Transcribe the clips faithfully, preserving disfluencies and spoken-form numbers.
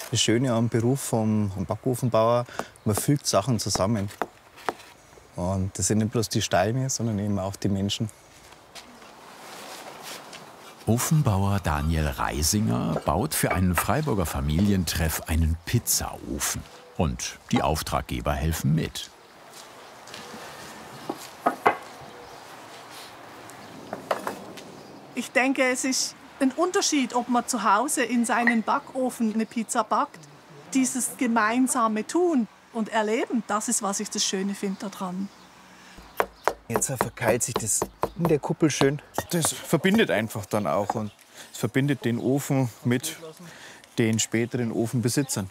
Das Schöne am Beruf vom Backofenbauer, man fügt Sachen zusammen. Und das sind nicht bloß die Steine, sondern eben auch die Menschen. Ofenbauer Daniel Reisinger baut für einen Freiburger Familientreff einen Pizzaofen. Und die Auftraggeber helfen mit. Ich denke, es ist ein Unterschied, ob man zu Hause in seinen Backofen eine Pizza backt. Dieses gemeinsame Tun und Erleben, das ist, was ich das Schöne finde daran. Jetzt verkeilt sich das in der Kuppel schön. Das verbindet einfach dann auch. Und es verbindet den Ofen mit den späteren Ofenbesitzern.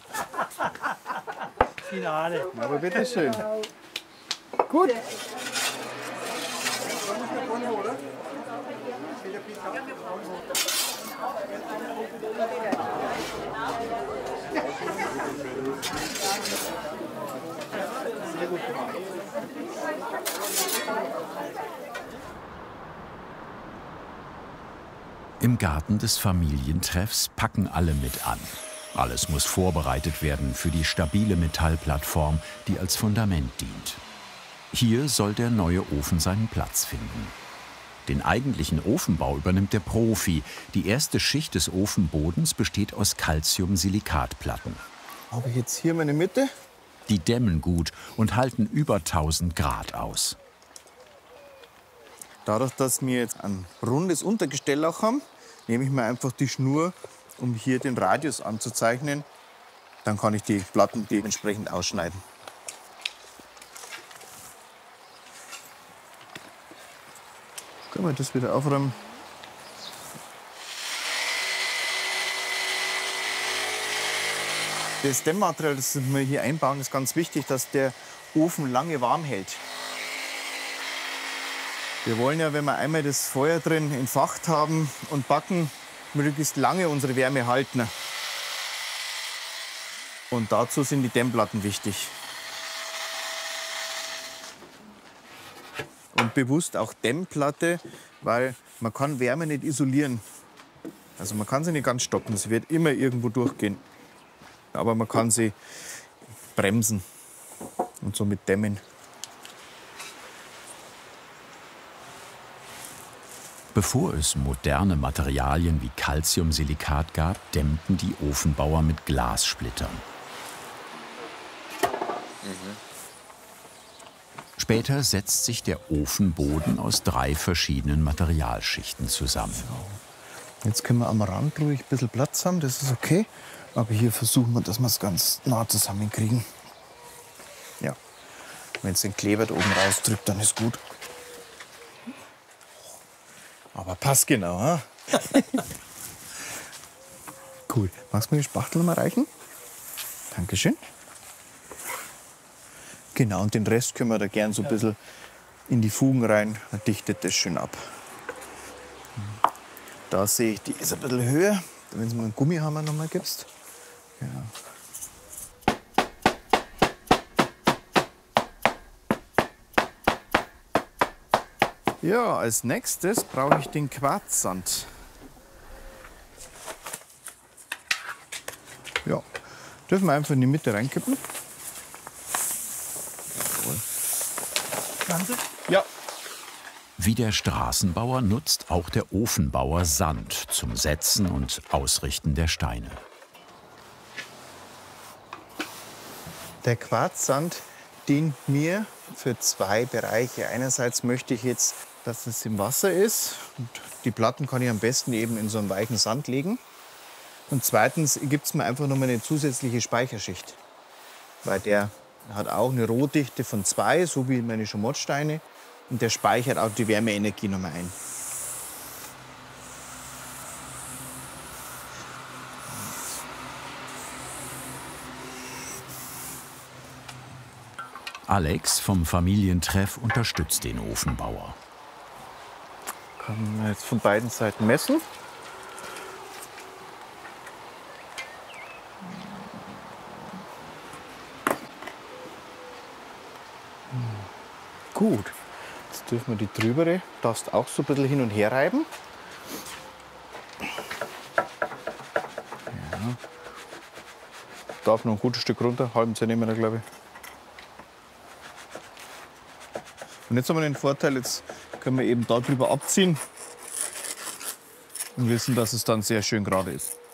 Finale. Aber bitteschön. Gut. Sehr gut gemacht. Im Garten des Familientreffs packen alle mit an. Alles muss vorbereitet werden für die stabile Metallplattform, die als Fundament dient. Hier soll der neue Ofen seinen Platz finden. Den eigentlichen Ofenbau übernimmt der Profi. Die erste Schicht des Ofenbodens besteht aus Calcium-Silikatplatten. Habe ich jetzt hier meine Mitte? Die dämmen gut und halten über tausend Grad aus. Dadurch, dass wir jetzt ein rundes Untergestell auch haben, nehme ich mir einfach die Schnur, um hier den Radius anzuzeichnen. Dann kann ich die Platten dementsprechend ausschneiden. Können wir das wieder aufräumen? Das Dämmmaterial, das wir hier einbauen, ist ganz wichtig, dass der Ofen lange warm hält. Wir wollen ja, wenn wir einmal das Feuer drin entfacht haben und backen, möglichst lange unsere Wärme halten. Und dazu sind die Dämmplatten wichtig. Und bewusst auch Dämmplatte, weil man kann Wärme nicht isolieren. Also man kann sie nicht ganz stoppen, sie wird immer irgendwo durchgehen. Aber man kann sie bremsen und somit dämmen. Bevor es moderne Materialien wie Calciumsilikat gab, dämmten die Ofenbauer mit Glassplittern. Mhm. Später setzt sich der Ofenboden aus drei verschiedenen Materialschichten zusammen. So. Jetzt können wir am Rand ruhig ein bisschen Platz haben, das ist okay. Aber hier versuchen wir, dass wir es ganz nah zusammenkriegen. Ja. Wenn es den Kleber da oben rausdrückt, dann ist gut. Aber passt genau, ha? Cool. Magst du mir die Spachtel mal reichen? Dankeschön. Genau, und den Rest können wir da gern so ein bisschen in die Fugen rein. Dann dichtet das schön ab. Da sehe ich, die ist ein bisschen höher. Wenn du mir einen Gummihammer noch mal gibst. Ja. Ja, als nächstes brauche ich den Quarzsand. Ja, dürfen wir einfach in die Mitte reinkippen. Jawohl. Ganze? Ja. Wie der Straßenbauer nutzt auch der Ofenbauer Sand zum Setzen und Ausrichten der Steine. Der Quarzsand dient mir für zwei Bereiche. Einerseits möchte ich jetzt, dass es im Wasser ist. Und die Platten kann ich am besten eben in so einen weichen Sand legen. Und zweitens gibt es mir einfach noch mal eine zusätzliche Speicherschicht. Weil der hat auch eine Rohdichte von zwei, so wie meine Schamottsteine. Und der speichert auch die Wärmeenergie noch mal ein. Alex vom Familientreff unterstützt den Ofenbauer. Können wir jetzt von beiden Seiten messen. Gut. Jetzt dürfen wir die drübere, darfst auch so ein bisschen hin und her reiben. Ja. darf noch ein gutes Stück runter, halben Zentimeter, glaube ich. Und jetzt haben wir den Vorteil, jetzt können wir eben da drüber abziehen und wissen, dass es dann sehr schön gerade ist.